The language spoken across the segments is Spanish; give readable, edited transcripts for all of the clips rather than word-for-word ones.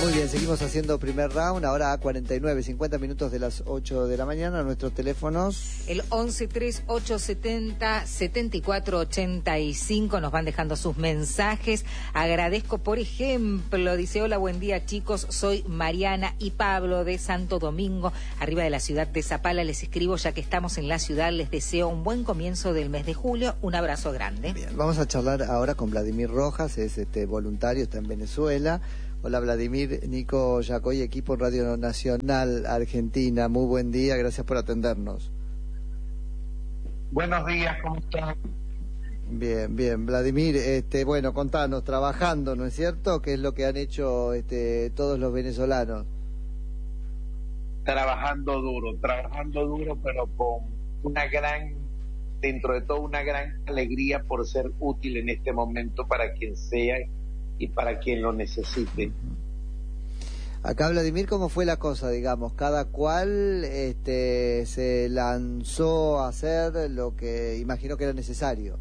Muy bien, seguimos haciendo primer round, ahora a 49, 50 minutos de las 8 de la mañana. Nuestros teléfonos... El 113870-7485, nos van dejando sus mensajes. Agradezco, por ejemplo, dice: hola, buen día chicos, soy Mariana y Pablo de Santo Domingo, arriba de la ciudad de Zapala. Les escribo ya que estamos en la ciudad, les deseo un buen comienzo del mes de julio, un abrazo grande. Bien, vamos a charlar ahora con Vladimir Rojas, es voluntario, está en Venezuela. Hola Vladimir, Nico Yacoy, equipo Radio Nacional Argentina, muy buen día, gracias por atendernos. Buenos días, ¿cómo están? Bien, bien, Vladimir, bueno, contanos, trabajando, ¿no es cierto? ¿Qué es lo que han hecho todos los venezolanos? Trabajando duro, pero con dentro de todo, una gran alegría por ser útil en este momento para quien sea y para quien lo necesite. Acá, Vladimir, ¿cómo fue la cosa, digamos? Cada cual se lanzó a hacer lo que imagino que era necesario.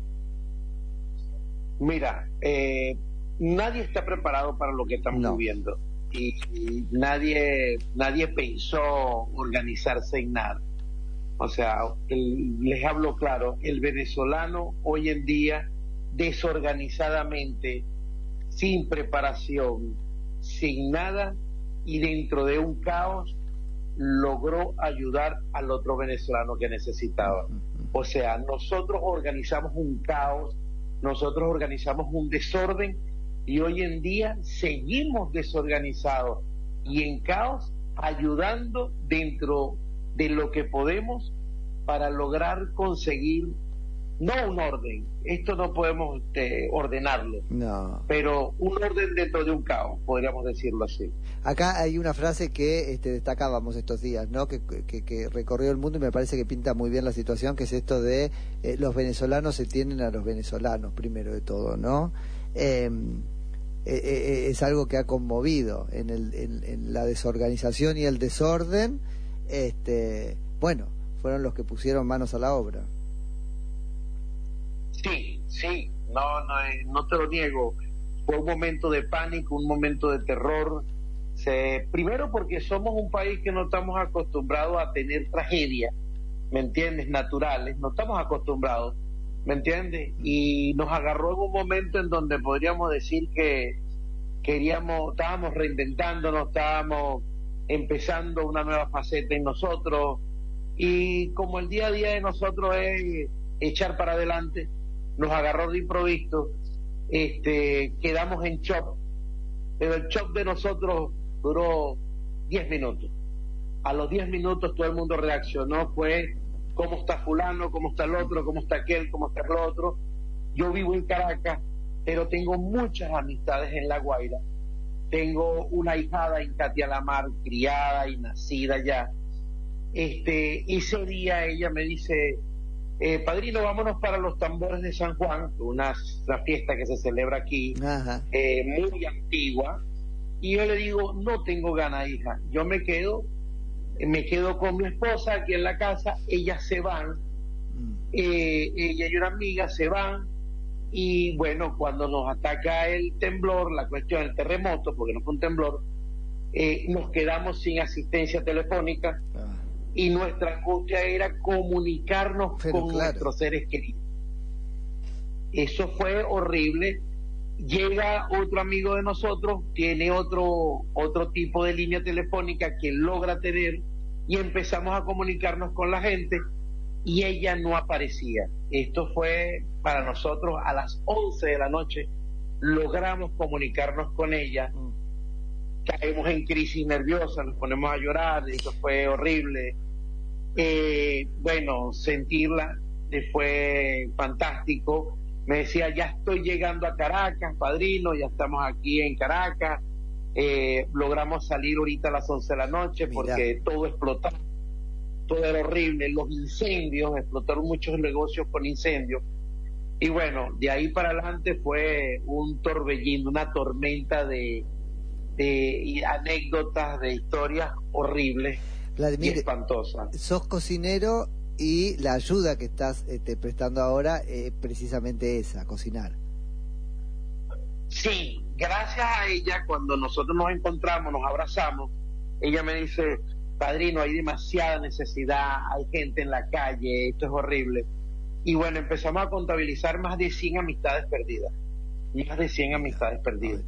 Mira, nadie está preparado para lo que estamos viviendo y nadie pensó organizarse en nada. O sea, les hablo claro, el venezolano hoy en día, desorganizadamente, sin preparación, sin nada y dentro de un caos, logró ayudar al otro venezolano que necesitaba. O sea, nosotros organizamos un caos, nosotros organizamos un desorden y hoy en día seguimos desorganizados y en caos, ayudando dentro de lo que podemos para lograr conseguir no un orden, esto no podemos ordenarlo, pero un orden dentro de un caos, podríamos decirlo así. Acá hay una frase que destacábamos estos días, ¿no? Que recorrió el mundo y me parece que pinta muy bien la situación, que es esto de los venezolanos se tienen a los venezolanos, primero de todo, ¿no? Es algo que ha conmovido en la desorganización y el desorden. Bueno, fueron los que pusieron manos a la obra. Sí, no te lo niego. Fue un momento de pánico, un momento de terror. Primero porque somos un país que no estamos acostumbrados a tener tragedias, ¿me entiendes? Naturales, no estamos acostumbrados, ¿me entiendes? Y nos agarró en un momento en donde podríamos decir que estábamos reinventándonos, estábamos empezando una nueva faceta en nosotros, y como el día a día de nosotros es echar para adelante, nos agarró de improviso, quedamos en shock, pero el shock de nosotros duró 10 minutos. A los 10 minutos todo el mundo reaccionó, fue cómo está fulano, cómo está el otro, cómo está aquel, cómo está el otro. Yo vivo en Caracas, pero tengo muchas amistades en La Guaira. Tengo una ahijada en Catialamar, criada y nacida allá. Ese día ella me dice: padrino, vámonos para los tambores de San Juan, una fiesta que se celebra aquí, muy antigua. Y yo le digo: no tengo ganas, hija, yo me quedo con mi esposa aquí en la casa. Ellas se van, ella y una amiga se van, y bueno, cuando nos ataca el temblor, la cuestión del terremoto, porque no fue un temblor, nos quedamos sin asistencia telefónica. Y nuestra angustia era comunicarnos con nuestros seres queridos. Eso fue horrible. Llega otro amigo de nosotros, tiene otro tipo de línea telefónica que logra tener, y empezamos a comunicarnos con la gente y ella no aparecía. Esto fue para nosotros a las 11 de la noche, logramos comunicarnos con ella. Caemos en crisis nerviosa, nos ponemos a llorar, eso fue horrible. Bueno, sentirla fue fantástico. Me decía: ya estoy llegando a Caracas, padrino, ya estamos aquí en Caracas. Logramos salir ahorita a las 11 de la noche porque todo explotó, todo era horrible, los incendios, explotaron muchos negocios con incendios. Y bueno, de ahí para adelante fue un torbellino, una tormenta de anécdotas, de historias horribles. Vladimir, y espantosa. Sos cocinero y la ayuda que estás prestando ahora es precisamente esa, cocinar. Sí, gracias a ella, cuando nosotros nos encontramos, nos abrazamos, ella me dice, padrino, hay demasiada necesidad, hay gente en la calle, esto es horrible. Y bueno, empezamos a contabilizar más de 100 amistades perdidas. Más de 100 amistades perdidas.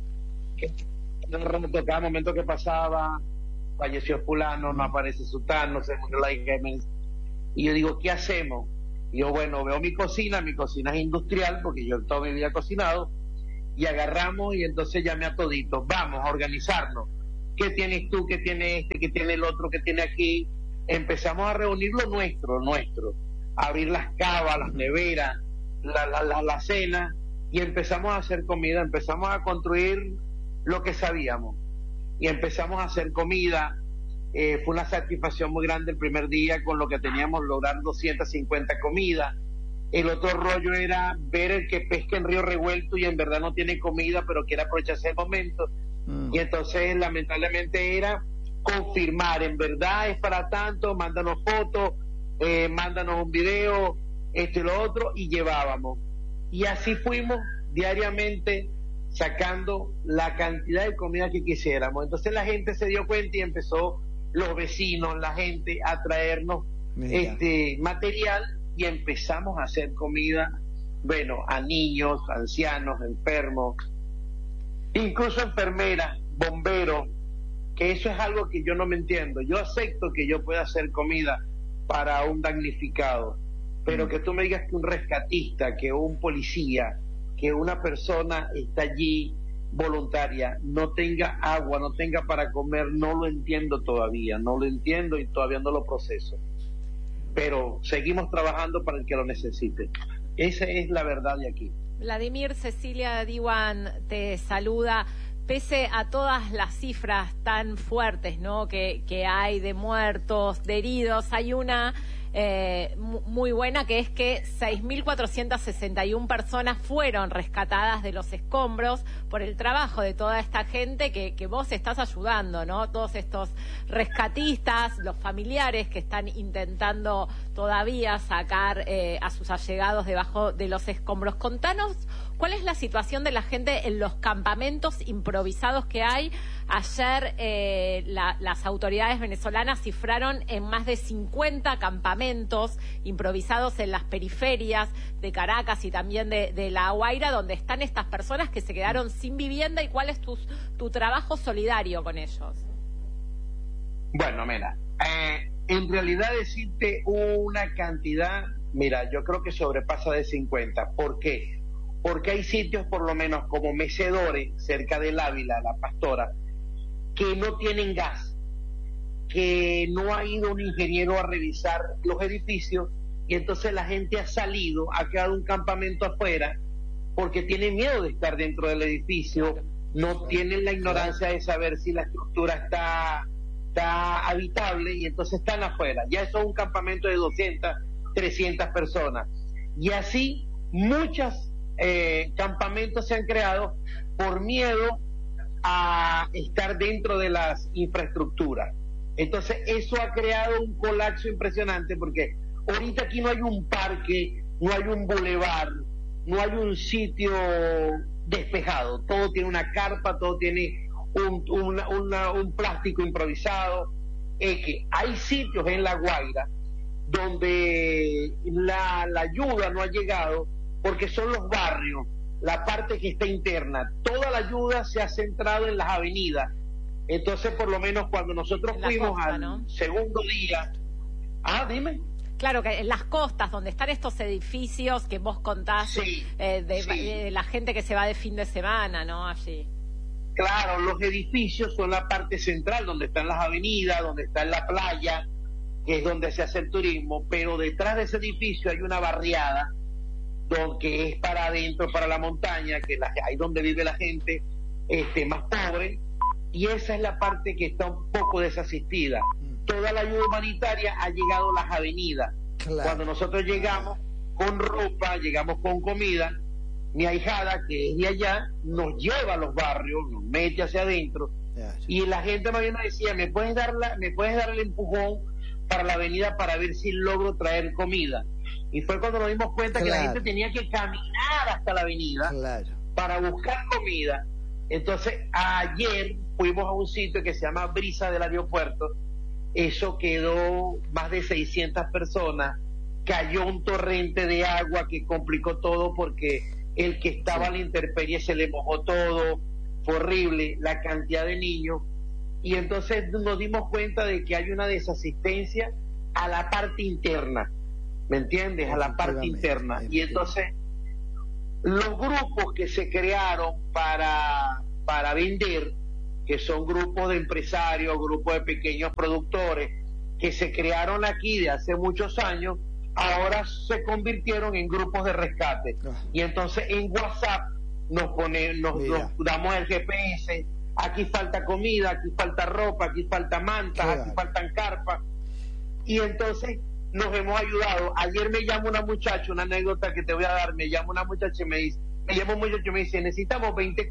Cada momento que pasaba, falleció fulano, no aparece sutano, se murió la hija. Y yo digo, ¿qué hacemos? Y yo, bueno, veo mi cocina es industrial, porque yo toda mi vida he cocinado, y agarramos y entonces llamé a toditos, vamos a organizarnos. ¿Qué tienes tú? ¿Qué tiene este? ¿Qué tiene el otro? ¿Qué tiene aquí? Empezamos a reunir lo nuestro. A abrir las cavas, las neveras, la cena, y empezamos a hacer comida, empezamos a construir lo que sabíamos. Y empezamos a hacer comida. Fue una satisfacción muy grande el primer día con lo que teníamos, lograr 250 comidas. El otro rollo era ver el que pesca en río revuelto y en verdad no tiene comida, pero quiere aprovecharse el momento. Y entonces, lamentablemente, era confirmar, en verdad es para tanto, mándanos fotos, mándanos un video, esto y lo otro, y llevábamos. Y así fuimos diariamente sacando la cantidad de comida que quisiéramos. Entonces la gente se dio cuenta y empezó, los vecinos, la gente, a traernos material, y empezamos a hacer comida, bueno, a niños, ancianos, enfermos, incluso enfermeras, bomberos, que eso es algo que yo no me entiendo. Yo acepto que yo pueda hacer comida para un damnificado, pero que tú me digas que un rescatista, que un policía, que una persona está allí voluntaria, no tenga agua, no tenga para comer, no lo entiendo todavía, no lo entiendo y todavía no lo proceso. Pero seguimos trabajando para el que lo necesite. Esa es la verdad de aquí. Vladimir, Cecilia Diwan te saluda. Pese a todas las cifras tan fuertes, ¿no?, que hay de muertos, de heridos, hay una muy buena, que es que 6.461 personas fueron rescatadas de los escombros por el trabajo de toda esta gente que vos estás ayudando, ¿no? Todos estos rescatistas, los familiares que están intentando todavía sacar a sus allegados debajo de los escombros. Contanos cuál es la situación de la gente en los campamentos improvisados que hay. Ayer las autoridades venezolanas cifraron en más de 50 campamentos improvisados en las periferias de Caracas y también de La Guaira, donde están estas personas que se quedaron sin vivienda. ¿Y cuál es tu trabajo solidario con ellos? Bueno, mira, en realidad decirte una cantidad, mira, yo creo que sobrepasa de 50. ¿Por qué? Porque hay sitios, por lo menos como Mecedores, cerca del Ávila, La Pastora, que no tienen gas, que no ha ido un ingeniero a revisar los edificios, y entonces la gente ha salido, ha quedado un campamento afuera, porque tiene miedo de estar dentro del edificio, no tienen la ignorancia de saber si la estructura está habitable, y entonces están afuera. Ya eso es un campamento de 200, 300 personas. Y así muchos campamentos se han creado por miedo a estar dentro de las infraestructuras. Entonces eso ha creado un colapso impresionante, porque ahorita aquí no hay un parque, no hay un bulevar, no hay un sitio despejado, todo tiene una carpa, todo tiene un plástico improvisado. Que hay sitios en La Guaira donde la ayuda no ha llegado, porque son los barrios, la parte que está interna, toda la ayuda se ha centrado en las avenidas. Entonces, por lo menos cuando nosotros fuimos costa, al segundo día... dime. Claro, que en las costas, donde están estos edificios que vos contás, sí, de la gente que se va de fin de semana, ¿no? Allí. Claro, los edificios son la parte central, donde están las avenidas, donde está la playa, que es donde se hace el turismo, pero detrás de ese edificio hay una barriada, que es para adentro, para la montaña, que ahí donde vive la gente más pobre, y esa es la parte que está un poco desasistida. Toda la ayuda humanitaria ha llegado a las avenidas. Claro. Cuando nosotros llegamos con ropa, llegamos con comida, mi ahijada, que es de allá, nos lleva a los barrios, nos mete hacia adentro, y la gente más bien me decía, ¿me puedes dar el empujón para la avenida para ver si logro traer comida? Y fue cuando nos dimos cuenta que la gente tenía que caminar hasta la avenida para buscar comida. Entonces, ayer fuimos a un sitio que se llama Brisa del Aeropuerto. Eso quedó más de 600 personas. Cayó un torrente de agua que complicó todo porque el que estaba a la intemperie se le mojó todo. Fue horrible la cantidad de niños. Y entonces nos dimos cuenta de que hay una desasistencia a la parte interna. ¿Me entiendes? A la parte interna. Y entonces los grupos que se crearon para vender, que son grupos de empresarios, grupos de pequeños productores, que se crearon aquí de hace muchos años, ahora se convirtieron en grupos de rescate. Y entonces en WhatsApp nos damos el GPS, aquí falta comida, aquí falta ropa, aquí falta mantas, aquí faltan carpas. Y entonces nos hemos ayudado. Ayer me llama una muchacha, una anécdota que te voy a dar, me llama una muchacha y me dice, necesitamos 20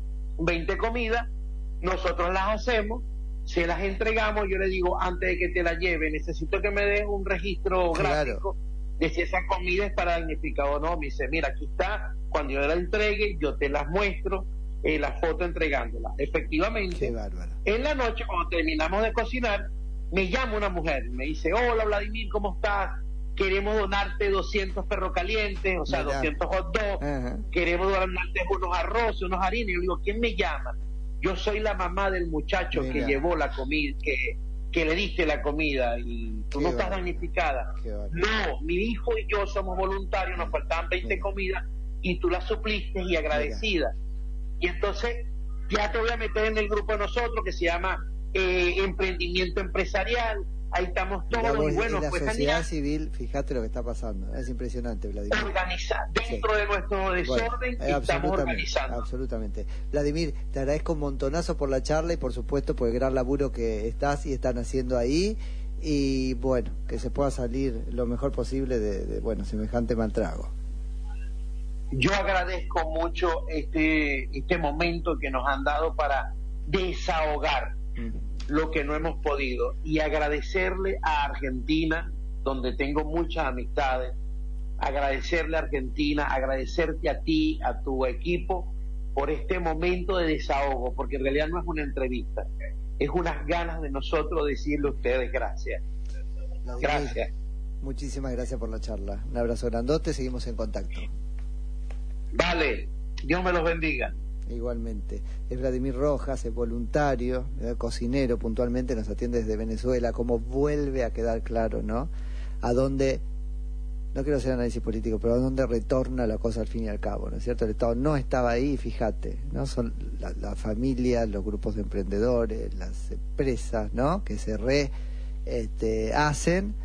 comidas, nosotros las hacemos, se las entregamos, yo le digo, antes de que te la lleve, necesito que me des un registro gráfico de si esa comida es para damnificado o no. Me dice, mira, aquí está, cuando yo la entregue, yo te las muestro, la foto entregándola. Efectivamente, en la noche, cuando terminamos de cocinar, me llama una mujer, me dice, hola Vladimir, ¿cómo estás? Queremos donarte 200 perros calientes, o sea, 200 hot dogs, queremos donarte unos arroces, unos harinas. Y yo digo, ¿quién me llama? Yo soy la mamá del muchacho que llevó la comida, que le diste la comida, y tú no estás damnificada. No, mi hijo y yo somos voluntarios, nos faltaban 20 comidas, y tú las supliste y agradecida. Y entonces, ya te voy a meter en el grupo de nosotros, que se llama Emprendimiento Empresarial. Ahí estamos todos. Y bueno, la pues sociedad civil, fíjate lo que está pasando, es impresionante, Vladimir. Dentro de nuestro desorden, estamos organizando. Absolutamente. Vladimir, te agradezco un montonazo por la charla y por supuesto por el gran laburo que estás y están haciendo ahí, y bueno, que se pueda salir lo mejor posible de semejante mal trago. Yo agradezco mucho este momento que nos han dado para desahogar lo que no hemos podido, y agradecerle a Argentina, donde tengo muchas amistades, agradecerle a Argentina, agradecerte a ti, a tu equipo, por este momento de desahogo, porque en realidad no es una entrevista, es unas ganas de nosotros decirle a ustedes gracias. Gracias. Muchísimas gracias por la charla. Un abrazo grandote, seguimos en contacto. Vale, Dios me los bendiga. Igualmente. Es Vladimir Rojas, es voluntario, cocinero, puntualmente nos atiende desde Venezuela. Como vuelve a quedar claro, ¿no? A dónde, no quiero hacer análisis político, pero a dónde retorna la cosa al fin y al cabo, ¿no es cierto? El Estado no estaba ahí, fíjate, ¿no? Son las familias, los grupos de emprendedores, las empresas, ¿no? Que se hacen.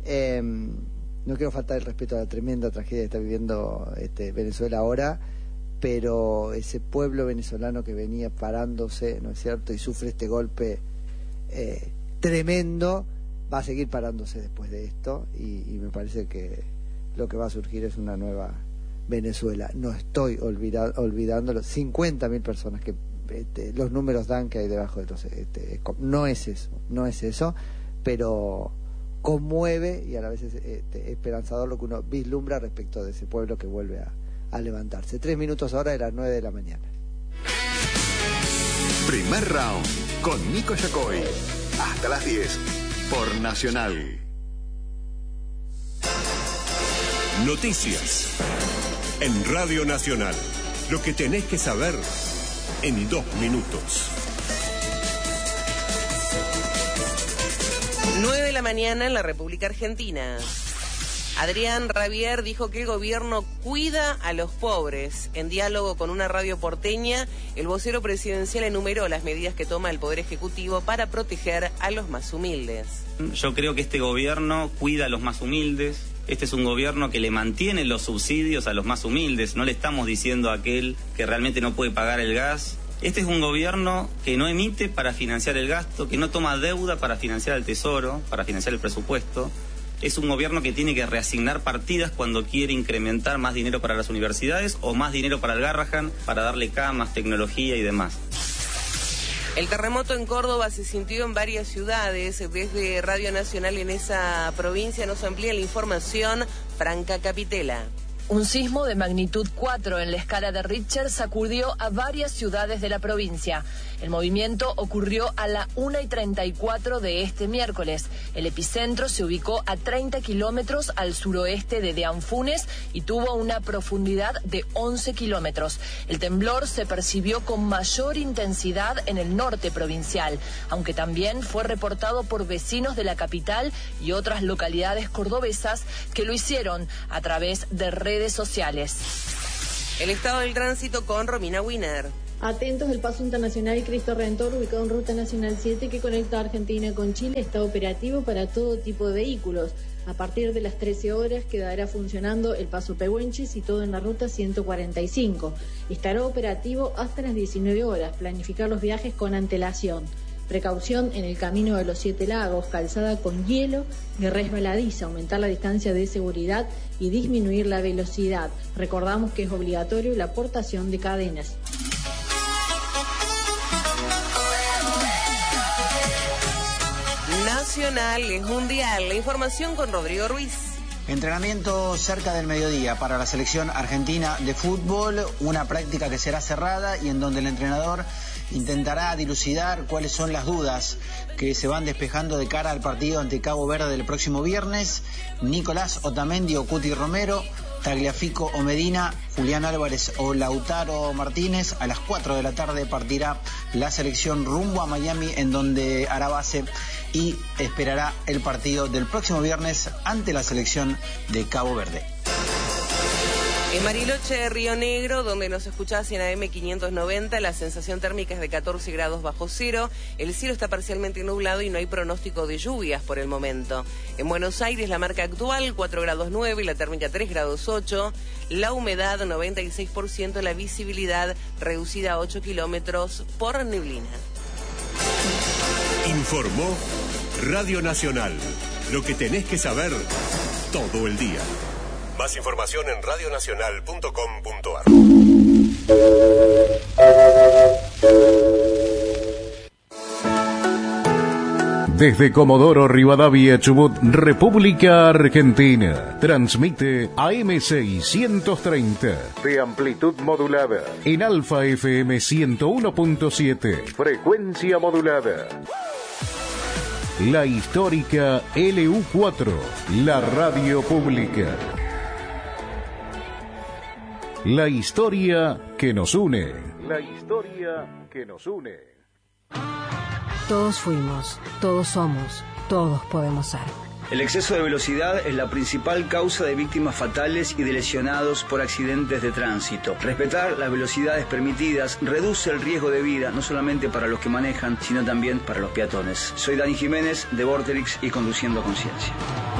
No quiero faltar el respeto a la tremenda tragedia que está viviendo Venezuela ahora, pero ese pueblo venezolano que venía parándose, ¿no es cierto?, y sufre este golpe tremendo, va a seguir parándose después de esto, y me parece que lo que va a surgir es una nueva Venezuela. No estoy olvidándolo, 50.000 personas que los números dan que hay debajo de los no es eso, pero conmueve y a la vez es esperanzador lo que uno vislumbra respecto de ese pueblo que vuelve a levantarse. 3 minutos ahora de las 9 de la mañana. Primer round con Nico Yacoy. Hasta las 10 por Nacional. Noticias en Radio Nacional. Lo que tenés que saber en 2 minutos. 9 de la mañana en la República Argentina. Adrián Rabier dijo que el gobierno cuida a los pobres. En diálogo con una radio porteña, el vocero presidencial enumeró las medidas que toma el Poder Ejecutivo para proteger a los más humildes. Yo creo que este gobierno cuida a los más humildes. Este es un gobierno que le mantiene los subsidios a los más humildes. No le estamos diciendo a aquel que realmente no puede pagar el gas. Este es un gobierno que no emite para financiar el gasto, que no toma deuda para financiar el tesoro, para financiar el presupuesto. Es un gobierno que tiene que reasignar partidas cuando quiere incrementar más dinero para las universidades o más dinero para el Garrahan, para darle camas, tecnología y demás. El terremoto en Córdoba se sintió en varias ciudades. Desde Radio Nacional en esa provincia nos amplía la información Franca Capitela. Un sismo de magnitud 4 en la escala de Richter sacudió a varias ciudades de la provincia. El movimiento ocurrió a la 1:34 de este miércoles. El epicentro se ubicó a 30 kilómetros al suroeste de Deanfunes y tuvo una profundidad de 11 kilómetros. El temblor se percibió con mayor intensidad en el norte provincial, aunque también fue reportado por vecinos de la capital y otras localidades cordobesas que lo hicieron a través de redes sociales. El estado del tránsito con Romina Wiener. Atentos, el paso internacional Cristo Redentor, ubicado en Ruta Nacional 7 que conecta a Argentina con Chile, está operativo para todo tipo de vehículos. A partir de las 13 horas quedará funcionando el paso Pehuenches y todo en la ruta 145. Estará operativo hasta las 19 horas. Planificar los viajes con antelación. Precaución en el camino de los 7 lagos, calzada con hielo y resbaladiza, aumentar la distancia de seguridad y disminuir la velocidad. Recordamos que es obligatorio la portación de cadenas. Nacional, mundial. La información con Rodrigo Ruiz. Entrenamiento cerca del mediodía para la selección argentina de fútbol, una práctica que será cerrada y en donde el entrenador intentará dilucidar cuáles son las dudas que se van despejando de cara al partido ante Cabo Verde del próximo viernes. Nicolás Otamendi o Cuti Romero, Tagliafico o Medina, Julián Álvarez o Lautaro Martínez. A las 4 de la tarde partirá la selección rumbo a Miami, en donde hará base y esperará el partido del próximo viernes ante la selección de Cabo Verde. En Bariloche, Río Negro, donde nos escuchás en AM 590, la sensación térmica es de 14 grados bajo cero, el cielo está parcialmente nublado y no hay pronóstico de lluvias por el momento. En Buenos Aires, la marca actual 4 grados 9 y la térmica 3 grados 8, la humedad 96%, la visibilidad reducida a 8 kilómetros por neblina. Informó Radio Nacional, lo que tenés que saber todo el día. Más información en radionacional.com.ar. Desde Comodoro Rivadavia, Chubut, República Argentina, transmite AM630 de amplitud modulada en Alfa FM 101.7, frecuencia modulada. La histórica LU4, la radio pública. La historia que nos une. La historia que nos une. Todos fuimos, todos somos, todos podemos ser. El exceso de velocidad es la principal causa de víctimas fatales y de lesionados por accidentes de tránsito. Respetar las velocidades permitidas reduce el riesgo de vida, no solamente para los que manejan, sino también para los peatones. Soy Dani Jiménez, de Vorterix y Conduciendo Conciencia.